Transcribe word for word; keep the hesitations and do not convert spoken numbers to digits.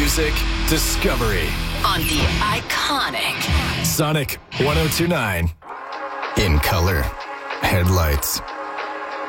Music discovery on the iconic Sonic one oh two point nine. In color, headlights,